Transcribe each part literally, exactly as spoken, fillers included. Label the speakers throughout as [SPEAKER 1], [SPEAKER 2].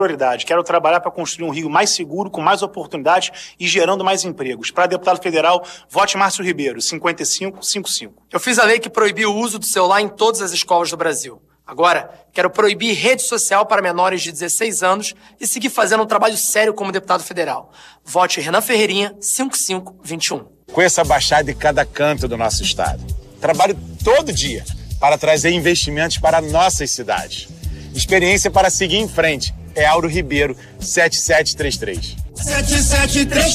[SPEAKER 1] Prioridade. Quero trabalhar para construir um Rio mais seguro, com mais oportunidades e gerando mais empregos. Para deputado federal, vote Márcio Ribeiro, cinquenta e cinco cinquenta e cinco.
[SPEAKER 2] Eu fiz a lei que proibiu o uso do celular em todas as escolas do Brasil. Agora, quero proibir rede social para menores de dezesseis anos e seguir fazendo um trabalho sério como deputado federal. Vote Renan Ferreirinha, cinquenta e cinco vinte e um.
[SPEAKER 3] Conheça a Baixada em cada canto do nosso estado. Trabalho todo dia para trazer investimentos para nossas cidades. Experiência para seguir em frente é Auro Ribeiro, sete sete três três.
[SPEAKER 4] sete sete três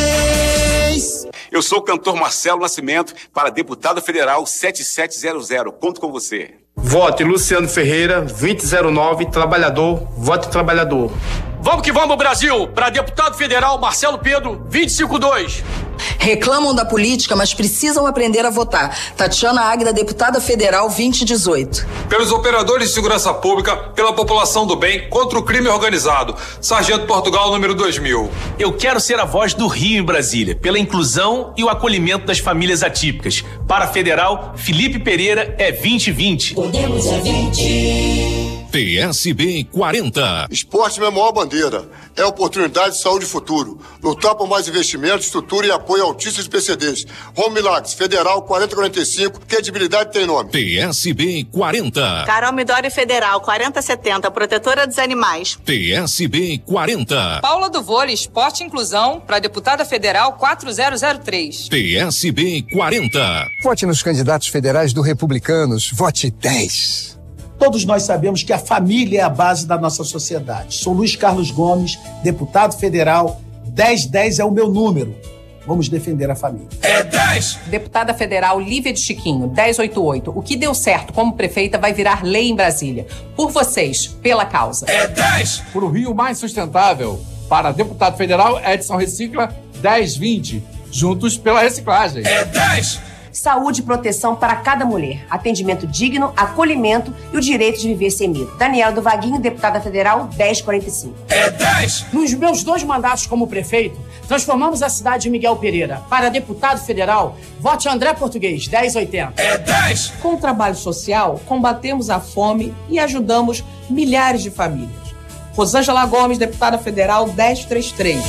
[SPEAKER 4] três.
[SPEAKER 5] Eu sou o cantor Marcelo Nascimento para deputado federal sete sete zero zero. Conto com você.
[SPEAKER 6] Vote Luciano Ferreira, vinte zero nove, trabalhador, vote trabalhador.
[SPEAKER 7] Vamos que vamos, Brasil! Para deputado federal, Marcelo Pedro, vinte e cinco dois.
[SPEAKER 8] Reclamam da política, mas precisam aprender a votar. Tatiana Águida, deputada federal, vinte dezoito.
[SPEAKER 9] Pelos operadores de segurança pública, pela população do bem, contra o crime organizado. Sargento Portugal, número dois mil.
[SPEAKER 10] Eu quero ser a voz do Rio em Brasília, pela inclusão e o acolhimento das famílias atípicas. Para federal, Felipe Pereira é vinte vinte.
[SPEAKER 4] Podemos é vinte.
[SPEAKER 11] P S B quarenta.
[SPEAKER 12] Esporte é a maior bandeira. É oportunidade de saúde e futuro. Lutar por mais investimentos, estrutura e apoio a autistas e P C Ds. Home Milagres, Federal quarenta quarenta e cinco. Credibilidade tem nome.
[SPEAKER 11] P S B quarenta.
[SPEAKER 13] Carol Midori Federal quarenta setenta. Protetora dos animais.
[SPEAKER 11] P S B quarenta.
[SPEAKER 14] Paula do Vôlei, Esporte e Inclusão, para deputada federal quatro zero zero três.
[SPEAKER 11] P S B quarenta.
[SPEAKER 15] Vote nos candidatos federais do Republicanos. Vote dez.
[SPEAKER 16] Todos nós sabemos que a família é a base da nossa sociedade. Sou Luiz Carlos Gomes, deputado federal. dez dez é o meu número. Vamos defender a família.
[SPEAKER 9] É dez!
[SPEAKER 14] Deputada federal Lívia de Chiquinho, dez oitenta e oito. O que deu certo como prefeita vai virar lei em Brasília. Por vocês, pela causa.
[SPEAKER 9] É dez!
[SPEAKER 17] Por um Rio mais sustentável. Para deputado federal, Edson Recicla, dez vinte. Juntos pela reciclagem.
[SPEAKER 9] É dez!
[SPEAKER 18] Saúde e proteção para cada mulher. Atendimento digno, acolhimento e o direito de viver sem medo. Daniela do Vaguinho, deputada federal, dez quarenta e cinco.
[SPEAKER 9] É dez!
[SPEAKER 19] Nos meus dois mandatos como prefeito, transformamos a cidade de Miguel Pereira. Para deputado federal, vote André Português, dez oitenta.
[SPEAKER 9] É dez!
[SPEAKER 14] Com o trabalho social, combatemos a fome e ajudamos milhares de famílias. Rosângela Gomes, deputada federal, dez trinta e três.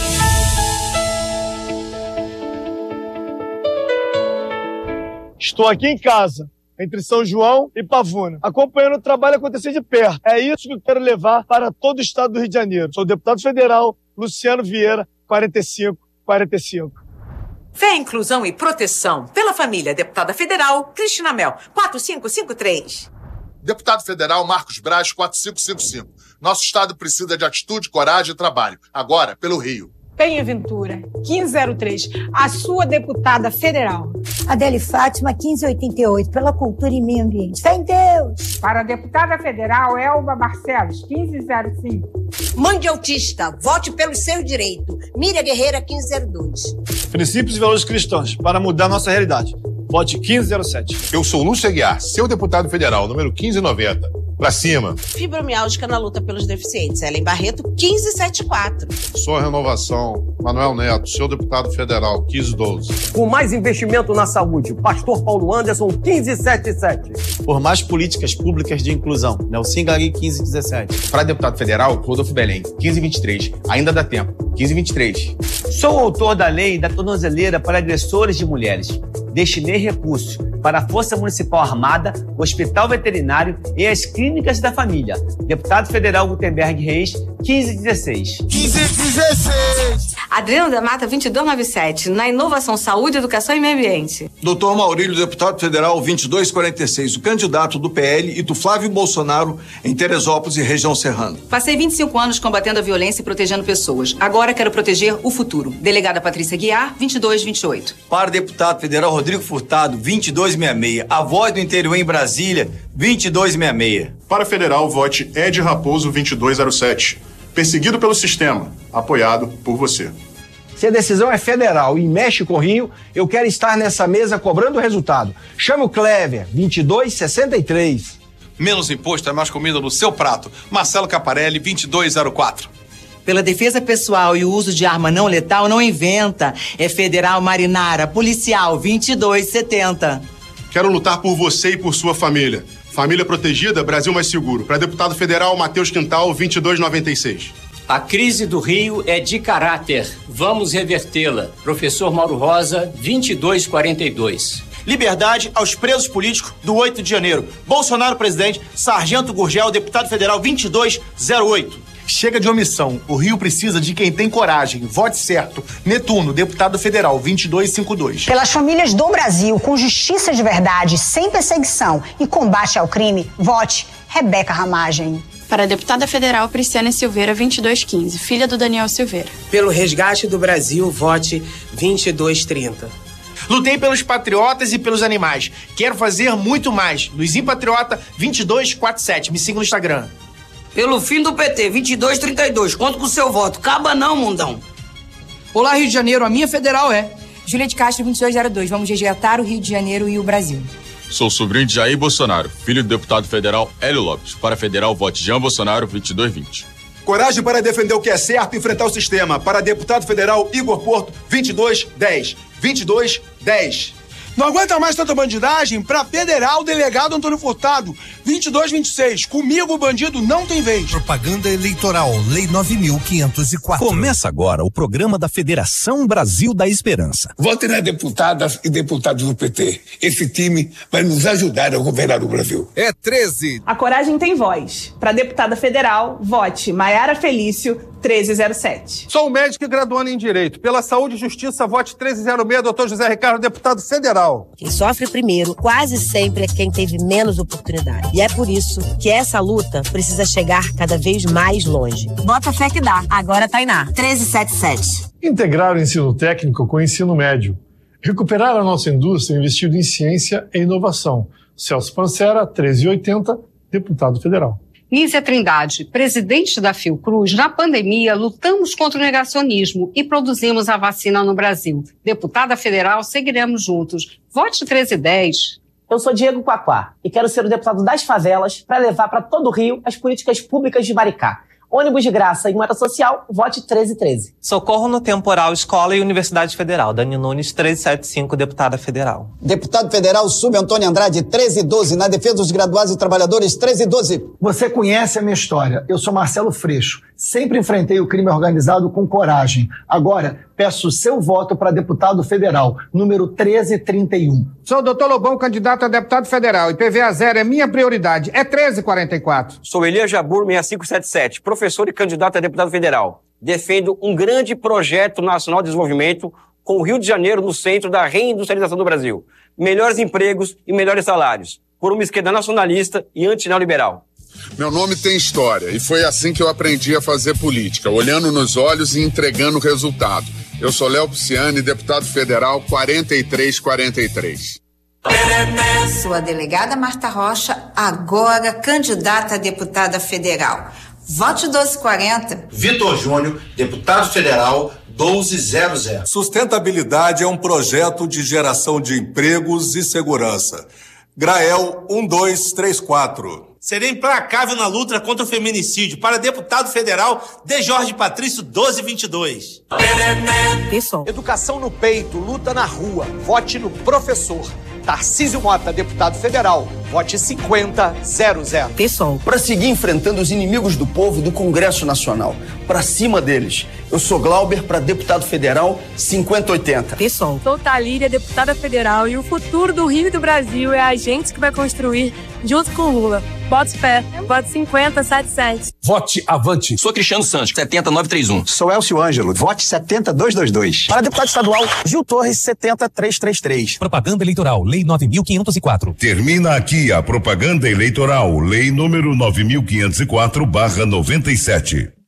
[SPEAKER 20] Estou aqui em casa, entre São João e Pavuna, acompanhando o trabalho acontecer de perto. É isso que eu quero levar para todo o estado do Rio de Janeiro. Sou o deputado federal Luciano Vieira, quarenta e cinco quarenta e cinco.
[SPEAKER 21] Fé, inclusão e proteção pela família. Deputada federal Cristina Mel, quatro cinco cinco três.
[SPEAKER 22] Deputado federal Marcos Braz, quatro cinco cinco cinco. Nosso estado precisa de atitude, coragem e trabalho. Agora, pelo Rio.
[SPEAKER 23] Penha Ventura, quinze zero três, a sua deputada federal.
[SPEAKER 24] Adele Fátima, quinze oitenta e oito, pela cultura e meio ambiente. Fé em Deus!
[SPEAKER 23] Para a deputada federal, Elba Barcelos, quinze zero cinco.
[SPEAKER 25] Mãe de autista, vote pelo seu direito. Miriam Guerreira, quinze zero dois.
[SPEAKER 20] Princípios e valores cristãos para mudar nossa realidade. Vote quinze zero sete.
[SPEAKER 26] Eu sou Lúcio Aguiar, seu deputado federal, número quinze noventa. Pra cima.
[SPEAKER 25] Fibromialgica na luta pelos deficientes. Ellen Barreto, quinze setenta e quatro.
[SPEAKER 26] Sou a Renovação. Manuel Neto, seu deputado federal, quinze doze.
[SPEAKER 27] Com mais investimento na saúde, Pastor Paulo Anderson, quinze setenta e sete.
[SPEAKER 28] Por mais políticas públicas de inclusão, Nelson Gari, quinze dezessete.
[SPEAKER 29] Para deputado federal, Rodolfo Belém, quinze vinte e três. Ainda dá tempo, quinze vinte e três.
[SPEAKER 30] Sou o autor da lei da tornozeleira para agressores de mulheres. Destinei recursos para a Força Municipal Armada, o Hospital Veterinário e as Clínicas da Família. Deputado federal Gutenberg Reis, quinze dezesseis.
[SPEAKER 4] quinze dezesseis.
[SPEAKER 21] Adriano da Mata, vinte e dois noventa e sete. Na inovação, saúde, educação e meio ambiente.
[SPEAKER 31] Doutor Maurílio, deputado federal, vinte e dois quarenta e seis. O candidato do P L e do Flávio Bolsonaro em Teresópolis e região serrana.
[SPEAKER 21] Passei vinte e cinco anos combatendo a violência e protegendo pessoas. Agora quero proteger o futuro. Delegada Patrícia Guiar, vinte e dois vinte e oito.
[SPEAKER 32] Para deputado federal Rodrigo Furtado, vinte e dois sessenta e seis. A Voz do Interior em Brasília, vinte e dois sessenta e seis.
[SPEAKER 33] Para federal, vote Ed Raposo, vinte e dois zero sete. Perseguido pelo sistema, apoiado por você.
[SPEAKER 34] Se a decisão é federal e mexe com o Rio, eu quero estar nessa mesa cobrando o resultado. Chama o Clever, vinte e dois sessenta e três.
[SPEAKER 35] Menos imposto é mais comida no seu prato. Marcelo Caparelli, vinte e dois zero quatro.
[SPEAKER 21] Pela defesa pessoal e o uso de arma não letal, não inventa. É Federal Marinara, policial, vinte e dois setenta.
[SPEAKER 33] Quero lutar por você e por sua família. Família protegida, Brasil mais seguro. Para deputado federal, Matheus Quintal, vinte e dois noventa e seis.
[SPEAKER 1] A crise do Rio é de caráter. Vamos revertê-la. Professor Mauro Rosa, vinte e dois quarenta e dois.
[SPEAKER 2] Liberdade aos presos políticos do oito de janeiro. Bolsonaro, presidente. Sargento Gurgel, deputado federal, vinte e dois zero oito.
[SPEAKER 3] Chega de omissão. O Rio precisa de quem tem coragem. Vote certo. Netuno, deputado federal, vinte e dois cinquenta e dois.
[SPEAKER 23] Pelas famílias do Brasil, com justiça de verdade, sem perseguição e combate ao crime, vote Rebeca Ramagem.
[SPEAKER 5] Para a deputada federal Prisciana Silveira, vinte e dois quinze, filha do Daniel Silveira.
[SPEAKER 6] Pelo resgate do Brasil, vote vinte e dois trinta.
[SPEAKER 2] Lutei pelos patriotas e pelos animais. Quero fazer muito mais. Luizinho Patriota, vinte e dois quarenta e sete. Me siga no Instagram.
[SPEAKER 7] Pelo fim do P T, vinte e dois trinta e dois. Conto com o seu voto. Caba não, mundão.
[SPEAKER 14] Olá, Rio de Janeiro. A minha federal é
[SPEAKER 8] Júlia de Castro, vinte e dois zero dois. Vamos resgatar o Rio de Janeiro e o Brasil.
[SPEAKER 10] Sou sobrinho de Jair Bolsonaro, filho do deputado federal Hélio Lopes. Para federal, vote Jean Bolsonaro, vinte e dois vinte.
[SPEAKER 31] Coragem para defender o que é certo e enfrentar o sistema. Para deputado federal Igor Porto, vinte e dois dez. vinte e dois dez.
[SPEAKER 11] Não aguenta mais tanta bandidagem? Pra federal, delegado Antônio Furtado, vinte e dois vinte e seis. Comigo, o bandido não tem vez.
[SPEAKER 12] Propaganda eleitoral, Lei nove mil quinhentos e quatro. Começa agora o programa da Federação Brasil da Esperança.
[SPEAKER 13] Vote nas deputadas e deputados do P T. Esse time vai nos ajudar a governar o Brasil.
[SPEAKER 12] É treze.
[SPEAKER 15] A coragem tem voz. Para deputada federal, vote Maiara Felício, treze zero sete.
[SPEAKER 16] Sou médico e graduando em Direito. Pela Saúde e Justiça, vote treze zero seis, doutor José Ricardo, deputado federal.
[SPEAKER 25] Quem sofre primeiro quase sempre é quem teve menos oportunidade. E é por isso que essa luta precisa chegar cada vez mais longe.
[SPEAKER 24] Bota fé que dá. Agora Tainá, treze setenta e sete.
[SPEAKER 20] Integrar o ensino técnico com o ensino médio. Recuperar a nossa indústria investindo em ciência e inovação. Celso Pancera, treze oitenta, deputado federal.
[SPEAKER 17] Nízia Trindade, presidente da Fiocruz, na pandemia lutamos contra o negacionismo e produzimos a vacina no Brasil. Deputada federal, seguiremos juntos. Vote treze dez.
[SPEAKER 19] Eu sou Diego Quaquá e quero ser o deputado das favelas para levar para todo o Rio as políticas públicas de Maricá. Ônibus de graça e moeda social, vote treze treze.
[SPEAKER 18] Socorro no Temporal, Escola e Universidade Federal. Dani Nunes, treze setenta e cinco, deputada federal.
[SPEAKER 36] Deputado federal Subantônio Andrade, treze doze. Na defesa dos graduados e trabalhadores, treze doze.
[SPEAKER 34] Você conhece a minha história. Eu sou Marcelo Freixo. Sempre enfrentei o crime organizado com coragem. Agora, peço o seu voto para deputado federal, número treze trinta e um.
[SPEAKER 16] Sou o doutor Lobão, candidato a deputado federal. I P V A zero é minha prioridade. É treze quarenta e quatro.
[SPEAKER 27] Sou Elias Jabur, sessenta e cinco setenta e sete, professor e candidato a deputado federal. Defendo um grande projeto nacional de desenvolvimento com o Rio de Janeiro no centro da reindustrialização do Brasil. Melhores empregos e melhores salários. Por uma esquerda nacionalista e antineoliberal.
[SPEAKER 22] Meu nome tem história e foi assim que eu aprendi a fazer política, olhando nos olhos e entregando o resultado. Eu sou Léo Pisciani, deputado federal quarenta e três quarenta e três.
[SPEAKER 25] Sua delegada Marta Rocha, agora candidata a deputada federal. Vote doze quarenta.
[SPEAKER 31] Vitor Júnior, deputado federal, doze zero zero. Sustentabilidade é um projeto de geração de empregos e segurança. Grael um dois três quatro.
[SPEAKER 2] Serei implacável na luta contra o feminicídio. Para deputado federal, D. Jorge Patrício, doze vinte e dois.
[SPEAKER 19] Pessoal. Educação no peito, luta na rua. Vote no professor. Tarcísio Mota, deputado federal. Vote cinquenta zero zero.
[SPEAKER 25] Pessoal.
[SPEAKER 31] Para seguir enfrentando os inimigos do povo do Congresso Nacional. Para cima deles. Eu sou Glauber, para deputado federal, cinquenta oitenta.
[SPEAKER 25] Pessoal.
[SPEAKER 37] Sou Thalíria, deputada federal, e o futuro do Rio e do Brasil é a gente que vai construir junto com o Lula. Vote fé. Vote cinquenta setenta e sete.
[SPEAKER 13] Vote avante.
[SPEAKER 38] Sou Cristiano Santos, setenta nove trinta e um.
[SPEAKER 34] Sou Elcio Ângelo, vote setenta duzentos e vinte e dois.
[SPEAKER 19] Para deputado estadual, Gil Torres, setenta trezentos e trinta e três.
[SPEAKER 12] Propaganda eleitoral, Lei nove mil quinhentos e quatro.
[SPEAKER 39] Termina aqui a propaganda eleitoral, Lei número nove mil quinhentos e quatro barra noventa e sete.